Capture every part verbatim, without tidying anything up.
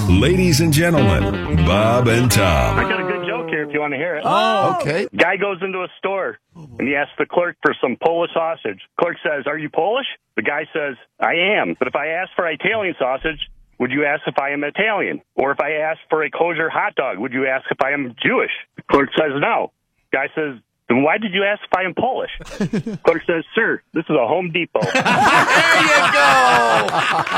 Ladies and gentlemen, Bob and I Tom. got a good joke here if you want to hear it. Oh, okay. Guy goes into a store and he asks the clerk for some Polish sausage. Clerk says, "Are you Polish?" The guy says, "I am. But if I ask for Italian sausage, would you ask if I am Italian? Or if I ask for a kosher hot dog, would you ask if I am Jewish?" The clerk says, "No." Guy says, "Then why did you ask if I am Polish?" Clerk says, "Sir, this is a Home Depot." There you go.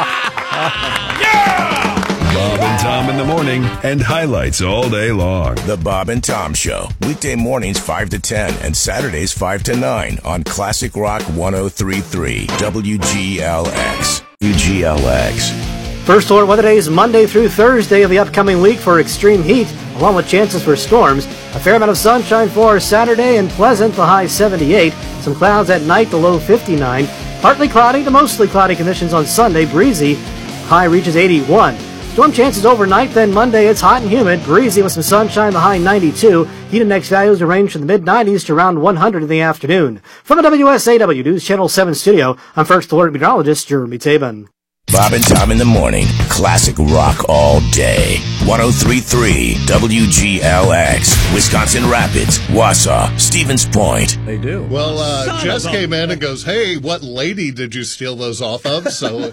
Yeah! Bob and Tom in the morning and highlights all day long. The Bob and Tom Show. Weekday mornings five to ten and Saturdays five to nine on Classic Rock one oh three point three W G L X. W G L X. First alert weather days Monday through Thursday of the upcoming week for extreme heat, along with chances for storms. A fair amount of sunshine for Saturday and pleasant, the high seventy-eight. Some clouds at night, the low fifty-nine. Partly cloudy to mostly cloudy conditions on Sunday, breezy. High reaches eighty-one. Storm chances overnight, then Monday it's hot and humid, breezy with some sunshine, the high ninety-two. Heat index values range from the mid nineties to around one hundred in the afternoon. From the W S A W News Channel seven studio, I'm First Alert Meteorologist Jeremy Tabin. Bob and Tom in the morning. Classic rock all day. one oh three point three W G L X. Wisconsin Rapids, Wausau, Stevens Point. They do. Well, uh, Jess came in and goes, "Hey, what lady did you steal those off of?" So,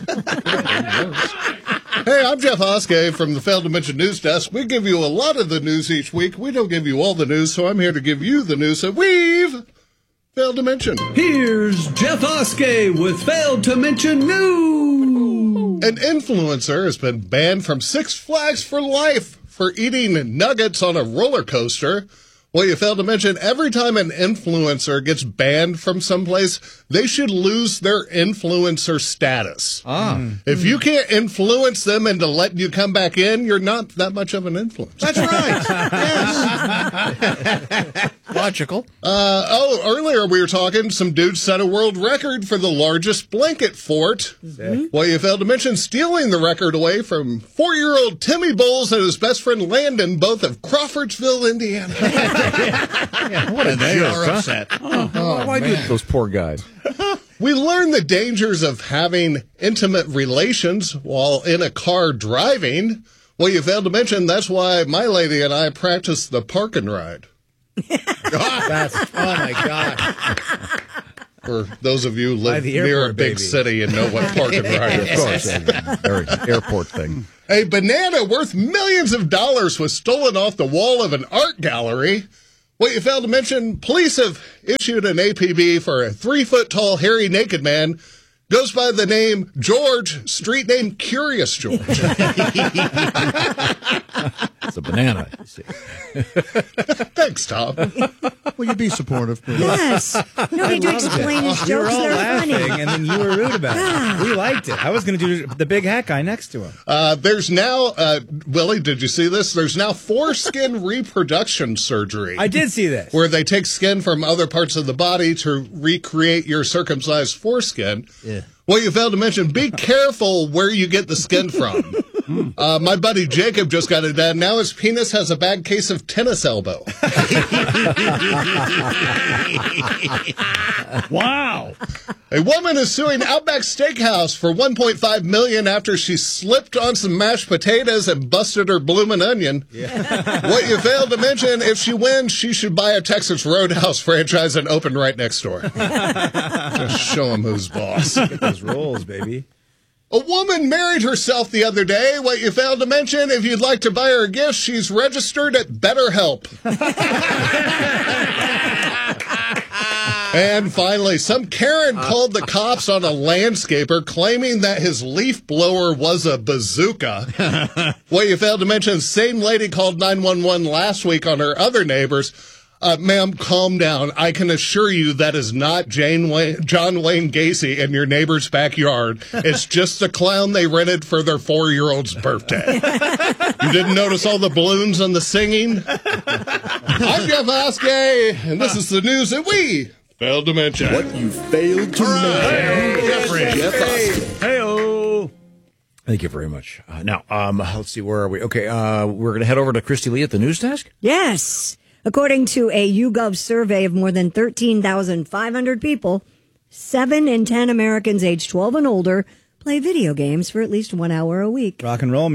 hey, I'm Jeff Hoskey from the Failed to Mention News Desk. We give you a lot of the news each week. We don't give you all the news, so I'm here to give you the news that we've failed to mention. Here's Jeff Hoskey with Failed to Mention News. An influencer has been banned from Six Flags for life for eating nuggets on a roller coaster. Well, you failed to mention, every time an influencer gets banned from someplace, they should lose their influencer status. Ah. If you can't influence them into letting you come back in, you're not that much of an influencer. That's right. Yes. Logical. Uh, oh, earlier we were talking, some dude set a world record for the largest blanket fort. Mm-hmm. Well, you failed to mention stealing the record away from four-year-old Timmy Bowles and his best friend Landon, both of Crawfordsville, Indiana. Yeah, what a And they jerk, are huh? upset. Oh, oh, why do those poor guys? We learn the dangers of having intimate relations while in a car driving. Well, you failed to mention, that's why my lady and I practice the park and ride. That's, oh, my God. For those of you who live the near a airport, big baby. city and know what park and ride is. Of course. Very airport thing. A banana worth millions of dollars was stolen off the wall of an art gallery. What you failed to mention, police have issued an A P B for a three-foot-tall, hairy, naked man. Goes by the name George, street name Curious George. It's a banana, you see. Thanks, Tom. Will you be supportive, please? Yes. No need to explain his You were jokes. all They're laughing, funny. and then you were rude about it. We liked it. I was going to do the big hat guy next to him. Uh, there's now, uh, Willie, did you see this? There's now foreskin reproduction surgery. I did see this. Where they take skin from other parts of the body to recreate your circumcised foreskin. Yeah. Well, you failed to mention, be careful where you get the skin from. Uh, my buddy Jacob just got it done. Now his penis has a bad case of tennis elbow. Wow. A woman is suing Outback Steakhouse for one point five million dollars after she slipped on some mashed potatoes and busted her bloomin' onion. Yeah. What you failed to mention, if she wins, she should buy a Texas Roadhouse franchise and open right next door. Just show them who's boss. Get those rolls, baby. A woman married herself the other day. What you failed to mention, if you'd like to buy her a gift, she's registered at BetterHelp. And finally, some Karen called the cops on a landscaper claiming that his leaf blower was a bazooka. What you failed to mention, same lady called nine one one last week on her other neighbors. Uh, ma'am, calm down. I can assure you that is not Jane Wayne, John Wayne Gacy in your neighbor's backyard. It's just a clown they rented for their four-year-old's birthday. You didn't notice all the balloons and the singing? I'm Jeff Hoskey, and this is the news that we failed to mention. What you failed to mention. Jeff Hoskey. Hey-o. Thank you very much. Uh, now, um, let's see, where are we? Okay, uh, we're going to head over to Christy Lee at the news desk. Yes. According to a YouGov survey of more than thirteen thousand five hundred people, seven in ten Americans aged twelve and older play video games for at least one hour a week. Rock and roll, man.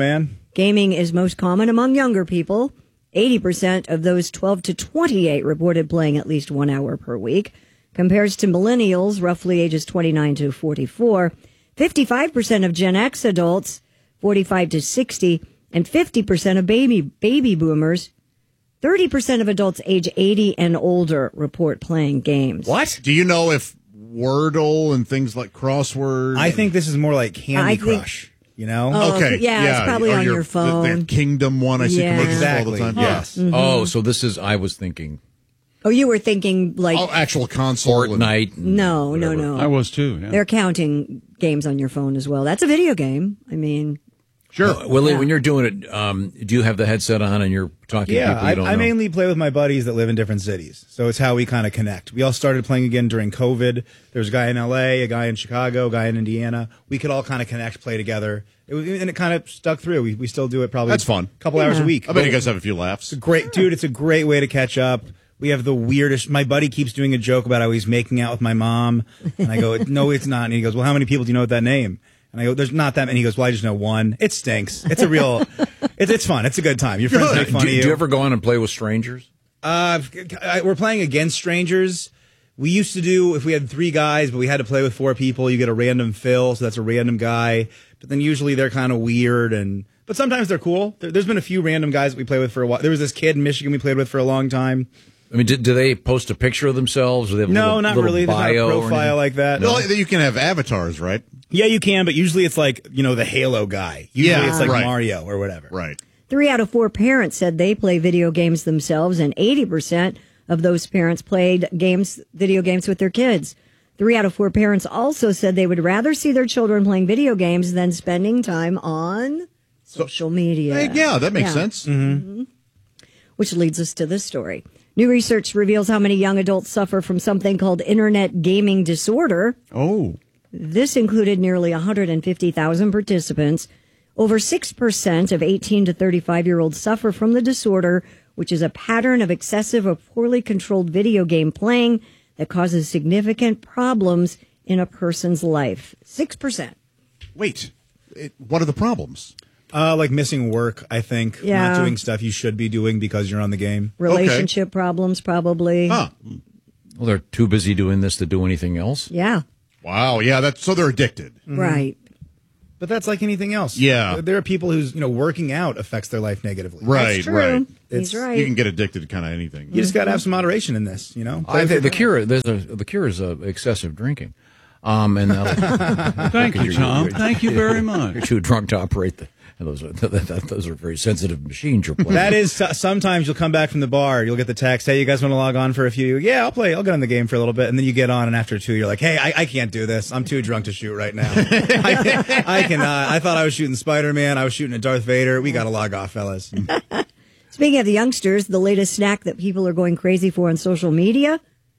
Gaming is most common among younger people. eighty percent of those twelve to twenty-eight reported playing at least one hour per week, compares to millennials, roughly ages twenty-nine to forty-four. fifty-five percent of Gen X adults, forty-five to sixty, and fifty percent of baby baby boomers, thirty percent of adults age eighty and older report playing games. What? Do you know if Wordle and things like crossword? I think this is more like Candy I think- Crush. You know? Oh, okay. yeah, it's probably or on your phone. The, that Kingdom one I see Yeah. commercials Exactly. all the time. Yes. Mhm. Oh, so this is, I was thinking Oh, you were thinking like Oh, actual console. and- Fortnite. and no, no, whatever. no. I was too. Yeah. They're counting games on your phone as well. That's a video game. I mean, Sure. Uh, Willie, Yeah. when you're doing it, um, do you have the headset on and you're talking to Yeah, people you I, don't I know? mainly play with my buddies that live in different cities. So it's how we kind of connect. We all started playing again during COVID. There's a guy in L A, a guy in Chicago, a guy in Indiana. We could all kind of connect, play together. It was, and it kind of stuck through. We, we still do it probably That's fun. a couple hours a week. I bet you guys have a few laughs. Great, dude. It's a great way to catch up. We have the weirdest. My buddy keeps doing a joke about how he's making out with my mom, and I go, "No, it's not." And he goes, "Well, how many people do you know with that name?" And I go, "There's not that many." He goes, "Well, I just know one." It stinks. It's a real. it's it's fun. It's a good time. Your friends make fun do, of you. do you ever go on and play with strangers? Uh, I- we're playing against strangers. We used to do if we had three guys, but we had to play with four people. You get a random fill, so that's a random guy. But then usually they're kind of weird, and but sometimes they're cool. There, there's been a few random guys that we play with for a while. There was this kid in Michigan we played with for a long time. I mean, do, do they post a picture of themselves? Or they have a No, little, not little really. There's not a bio or profile anything? like that. Well, you can have avatars, right? Yeah, you can, but usually it's like, you know, the Halo guy. Usually Yeah, it's like right. Mario or whatever. Right. three out of four parents said they play video games themselves, and eighty percent of those parents played games, video games with their kids. Three out of four parents also said they would rather see their children playing video games than spending time on social media. Hey, yeah, that makes Yeah. sense. Mhm. Which leads us to this story. New research reveals how many young adults suffer from something called internet gaming disorder. Oh. This included nearly one hundred fifty thousand participants. Over six percent of eighteen to thirty-five-year-olds suffer from the disorder, which is a pattern of excessive or poorly controlled video game playing that causes significant problems in a person's life. six percent. Wait, it, what are the problems? Uh, like missing work, I think. Yeah. Not doing stuff you should be doing because you're on the game. Relationship problems, probably. Huh. Well, they're too busy doing this to do anything else. Yeah, Wow. Yeah. That's so they're addicted. right. But that's like anything else. Yeah. There- There are people whose, you know, working out affects their life negatively. Right. That's true. Right. He's right. You can get addicted to kind of anything. You just got to have some moderation in this, you know? I think the cure, there's a, the cure is uh, excessive drinking. Um, and that'll- Thank you, You're- Tom. you're- Thank you very much. You're too drunk to operate the. And those are those are very sensitive machines you're playing. That is, sometimes you'll come back from the bar, you'll get the text, hey, you guys want to log on for a few? Yeah, I'll play, I'll get on the game for a little bit. And then you get on, and after two, you're like, hey, I, I can't do this. I'm too drunk to shoot right now. I, I cannot. I thought I was shooting Spider-Man. I was shooting at Darth Vader. We got to log off, fellas. Speaking of the youngsters, the latest snack that people are going crazy for on social media,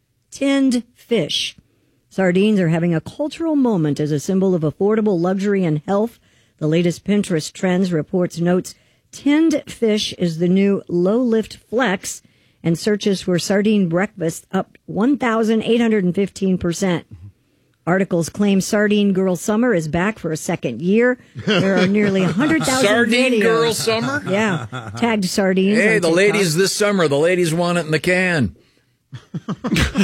tinned fish. Sardines are having a cultural moment as a symbol of affordable luxury and health. The latest Pinterest Trends reports notes tinned fish is the new low-lift flex, and searches for sardine breakfast up one thousand eight hundred fifteen percent. Articles claim Sardine Girl Summer is back for a second year. There are nearly one hundred thousand Sardine videos. Girl Summer? Yeah. Tagged sardines. Hey, on the TikTok. ladies this summer, the ladies want it in the can. am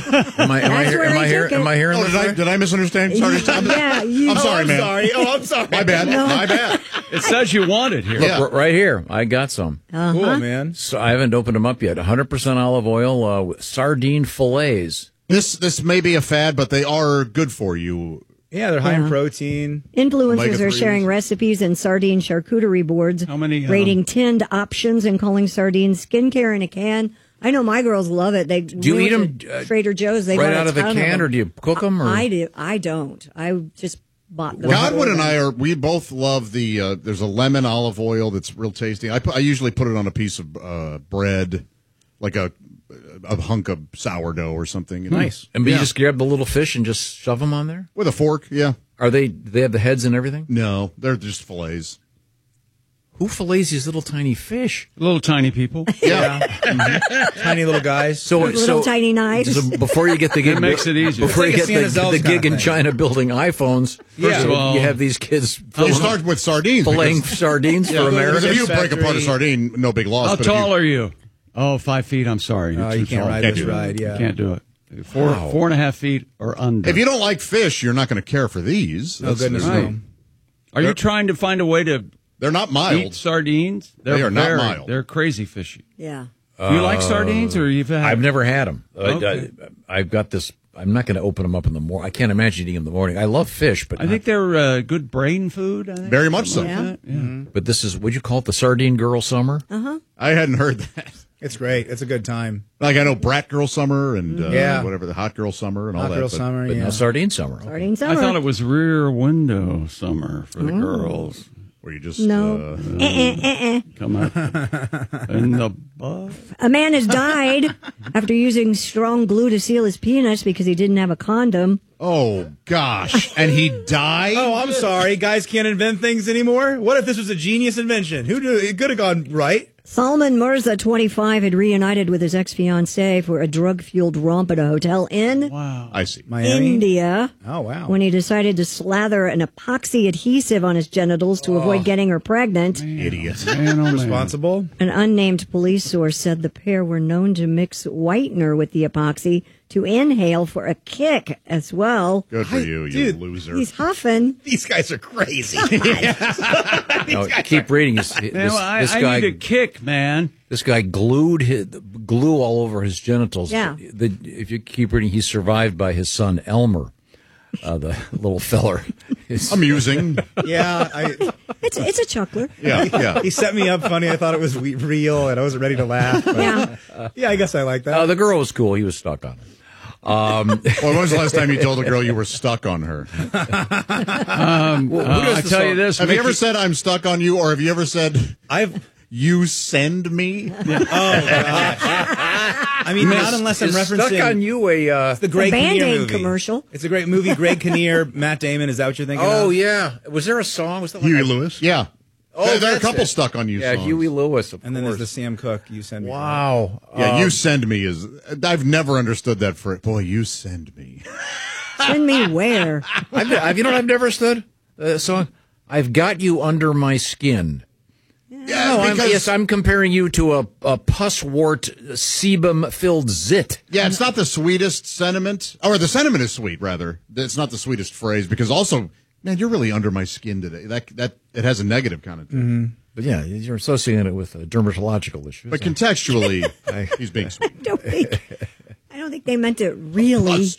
I am I, That's hear, where am they I hear, took it. am I hearing Oh, this did I right? did I misunderstand? Sorry. I'm, Yeah, you. I'm sorry, man. Sorry. Oh, I'm sorry. My bad. No. My bad. It says you want it here. Look, Yeah. r- right here, I got some. Uh-huh. Cool, man. So I haven't opened them up yet. one hundred percent olive oil, uh, with sardine fillets. This this may be a fad, but they are good for you. Yeah, they're high in Yeah. protein. Influencers omega are threes. sharing recipes and sardine charcuterie boards, How many, um, rating tinned options and calling sardines skincare in a can. I know my girls love it. They Do you eat them uh, Trader Joe's. They right got a out of the ton can, them. or do you cook them? Or? I do. I don't. I just bought them. Godwin and I are we both love the uh, there's a lemon olive oil that's real tasty. I put, I usually put it on a piece of uh, bread, like a a hunk of sourdough or something. you know. Nice. And but Yeah. you just grab the little fish and just shove them on there? With a fork, yeah. Are they? Do they have the heads and everything? No, they're just fillets. Who fillets these little tiny fish? Little tiny people. Yeah. Mm-hmm. Tiny little guys. So, Little so, tiny knives. So before you get the gig, It makes it easier. Before It's you like get a Santa the, the Zel's gig kind in of China building iPhones, first Yeah. of all, Well, you have these kids You filling, start with sardines. filleting because- sardines Yeah, for because America. if you break Factory. apart a sardine, no big loss. How but if tall you, are you? Oh, five feet. I'm sorry. You're Oh, too you can't tall. ride Can't this do that. ride. Yeah. Can't do it. Four, Wow. four and a half feet or under. If you don't like fish, you're not going to care for these. Oh, That's- goodness, right. no. Are you trying to find a way to They're not eat mild. sardines? They're They are not very- mild. They're crazy fishy. Yeah. Do you like sardines, or you've had? I've never had them. Okay. I, have got this. I'm not going to open them up in the morning. I can't imagine eating them in the morning. I love fish, but I think they're uh, good brain food. I think. Very much so. Something like Yeah. that. Yeah. But this is. Would you call it the sardine girl summer? Uh-huh. I hadn't heard that. It's great. It's a good time. Like I know Brat Girl Summer and uh, Yeah. whatever the Hot Girl Summer and all Hot that. girl but- summer. But Yeah. no sardine summer. Sardine I summer. thought it was rear window summer for the girls. Where you just No. uh, Eh, eh, eh, eh. Come out in the butt. A man has died after using strong glue to seal his penis because he didn't have a condom. oh gosh, and he died. Oh, I'm sorry. Guys can't invent things anymore. What if this was a genius invention? Who knew it could have gone right? Salman Mirza, twenty-five, had reunited with his ex-fiancée for a drug-fueled romp at a hotel in Wow. I see. Miami. India Oh wow. when he decided to slather an epoxy adhesive on his genitals to avoid getting her pregnant. Idiot. Man, oh, man. Responsible. An unnamed police source said the pair were known to mix whitener with the epoxy to inhale for a kick as well. Good for you, you dude, loser. He's huffing. These guys are crazy. No, keep reading. This, Man, this, I, this I guy, need a kick, man. this guy glued his, glue all over his genitals. Yeah. The, if you keep reading, he's survived by his son Elmer, uh, the little feller. His- Amusing. yeah. I, It's it's a chuckler. Yeah, yeah. he set me up funny. I thought it was we- real, and I wasn't ready to laugh. but- Yeah. yeah, I guess I like that. Uh, the girl was cool. He was stuck on her. Um, Well, when was the last time you told a girl you were stuck on her? Um, Well, who uh, does I the tell song- you this. Have you ever Mickey- said I'm stuck on you, or have you ever said I've. you send me? I mean, not unless I'm is referencing stuck on you a. Uh, the Greg The Kinnear Band-Aid movie. commercial. It's a great movie. Greg Kinnear, Matt Damon. Is that what you're thinking oh of? yeah, was there a song? Was that like Huey a- Lewis. Yeah. Oh, there, there are a that's couple it. stuck on you Yeah, songs. Huey Lewis. Of And then there's course. the Sam Cooke. You send me. Wow. Yeah, Um, you send me is. I've never understood that phrase. Boy, you send me. Send me where? I've, I've, you know what I've never understood? Uh, song. I've got you under my skin. Yeah, No, I'm, because yes, I'm comparing you to a, a pus-wart, sebum-filled zit. yeah, it's not the sweetest sentiment, or the sentiment is sweet rather. It's not the sweetest phrase because also, man, you're really under my skin today. That that it has a negative connotation. But yeah, you're associating it with uh, dermatological issues. But contextually, he's being sweet. I don't think I don't think they meant it really.